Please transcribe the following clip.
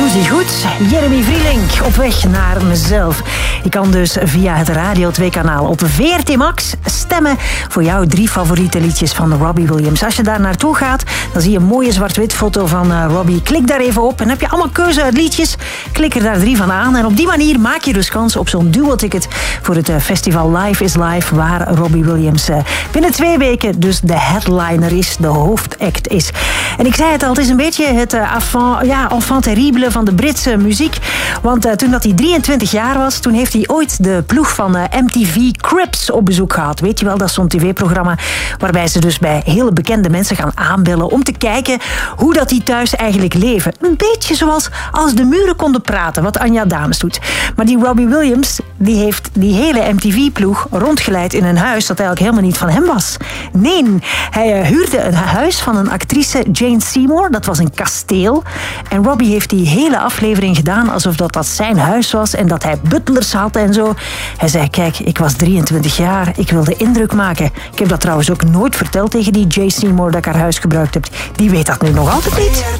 doet hij goed. Jeremy Vrielink op weg naar mezelf. Je kan dus via het Radio 2-kanaal op VRT Max stemmen voor jouw 3 favoriete liedjes van Robbie Williams. Als je daar naartoe gaat, dan zie je een mooie zwart-wit foto van Robbie. Klik daar even op en heb je allemaal keuze uit liedjes. Klik er daar 3 van aan en op die manier maak je dus kans op zo'n duo-ticket voor het festival Live is Live, waar Robbie Williams binnen 2 weken dus de headliner is, de hoofdact is. En ik zei het al, het is een beetje het enfant terrible van de Britse muziek. Want toen dat hij 23 jaar was, toen heeft hij ooit de ploeg van MTV Cribs op bezoek gehad. Weet je wel, dat is zo'n tv-programma waarbij ze dus bij hele bekende mensen gaan aanbellen om te kijken hoe dat die thuis eigenlijk leven. Een beetje zoals Als de muren konden praten, wat Anja Dames doet. Maar die Robbie Williams, die heeft die hele MTV-ploeg rondgeleid in een huis dat eigenlijk helemaal niet van hem was. Nee, hij huurde een huis van een actrice, Jane Seymour. Dat was een kasteel. En Robbie heeft die hele aflevering gedaan alsof dat zijn huis was en dat hij butlers had en zo. Hij zei, kijk, ik was 23 jaar, ik wilde indruk maken. Ik heb dat trouwens ook nooit verteld tegen die Jane Seymour dat ik haar huis gebruikt heb. Die weet dat nu nog altijd niet.